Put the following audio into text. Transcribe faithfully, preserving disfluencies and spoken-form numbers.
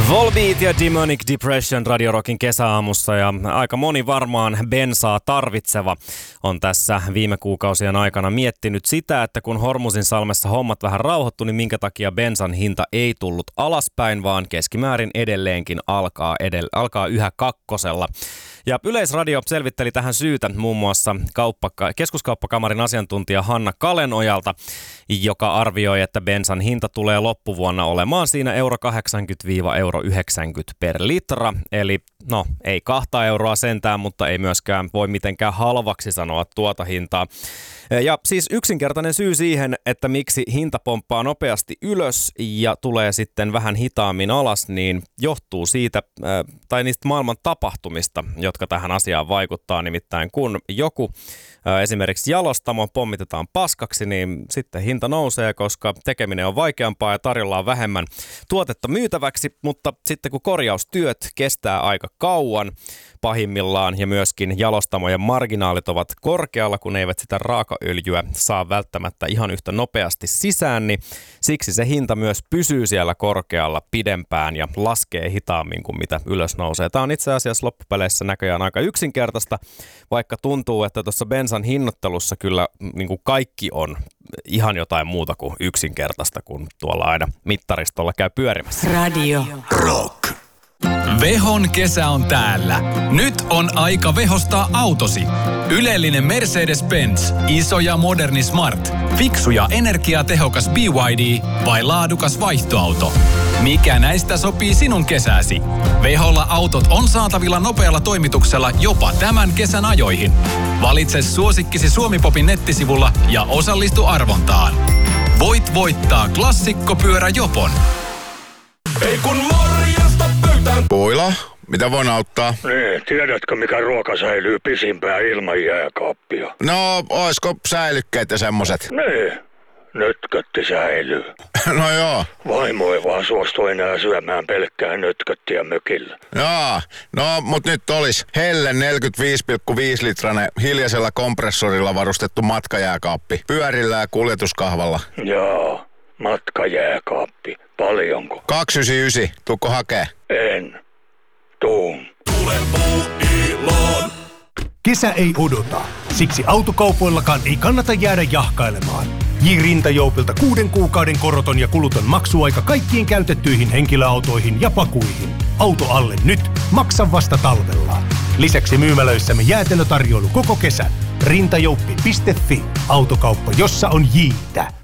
Volbeat ja Demonic Depression Radio Rockin kesäaamussa, ja aika moni varmaan bensaa tarvitseva on tässä viime kuukausien aikana miettinyt sitä, että kun Hormuzinsalmessa hommat vähän rauhoittu, niin minkä takia bensan hinta ei tullut alaspäin, vaan keskimäärin edelleenkin alkaa, edell- alkaa yhä kakkosella. Ja Yleisradio selvitteli tähän syytä muun muassa kauppaka- keskuskauppakamarin asiantuntija Hanna Kalenojalta, joka arvioi, että bensan hinta tulee loppuvuonna olemaan siinä euro kahdeksankymmentä euro yhdeksänkymmentä per litra. Eli no ei kahta euroa sentään, mutta ei myöskään voi mitenkään halvaksi sanoa tuota hintaa. Ja siis yksinkertainen syy siihen, että miksi hinta pomppaa nopeasti ylös ja tulee sitten vähän hitaammin alas, niin johtuu siitä tai niistä maailman tapahtumista, jotka tähän asiaan vaikuttaa. Nimittäin kun joku esimerkiksi jalostamo pommitetaan paskaksi, niin sitten hinta nousee, koska tekeminen on vaikeampaa ja tarjolla on vähemmän tuotetta myytäväksi, mutta sitten kun korjaustyöt kestää aika kauan pahimmillaan ja myöskin jalostamojen marginaalit ovat korkealla, kun eivät sitä raakaöljyä saa välttämättä ihan yhtä nopeasti sisään, niin siksi se hinta myös pysyy siellä korkealla pidempään ja laskee hitaammin kuin mitä ylös nousee. Tämä on itse asiassa loppupeleissä näköjään aika yksinkertaista, vaikka tuntuu, että tuossa bensan hinnoittelussa kyllä niin kuin kaikki on ihan jotain muuta kuin yksinkertaista, kun tuolla aina mittaristolla käy pyörimässä. Radio Rock. Vehon kesä on täällä. Nyt on aika vehostaa autosi. Ylellinen Mercedes-Benz, iso ja moderni Smart, fiksu ja energiatehokas B Y D vai laadukas vaihtoauto? Mikä näistä sopii sinun kesäsi? Veholla autot on saatavilla nopealla toimituksella jopa tämän kesän ajoihin. Valitse suosikkisi Suomi-popin nettisivulla ja osallistu arvontaan. Voit voittaa klassikkopyörä Jopon. Ei kun morjesta pöytään. Puila, mitä voin auttaa? Niin, tiedätkö mikä ruoka säilyy pisimpään ilman jääkaappia? No, oisko säilykkeet ja semmoset? Niin, nötkötti säilyy. No joo. Vaimo ei vaan suostu enää syömään pelkkää nötköttiä mökillä. Joo, no mut nyt olis Helle neljäkymmentäviisi pilkku viisi litrainen hiljaisella kompressorilla varustettu matkajääkaappi. Pyörillä ja kuljetuskahvalla. Joo, matkajääkaappi. Paljonko? kaksisataayhdeksänkymmentäyhdeksän, tuukko hakee? En. Tuun. Tule Puuiloon. Kesä ei odota. Siksi autokaupoillakaan ei kannata jäädä jahkailemaan. J. Rintajoupilta kuuden kuukauden koroton ja kuluton maksuaika kaikkiin käytettyihin henkilöautoihin ja pakuihin. Auto alle nyt, maksa vasta talvella. Lisäksi myymälöissämme jäätelötarjoilu koko kesän. rintajouppi piste fi. Autokauppa, jossa on J:tä.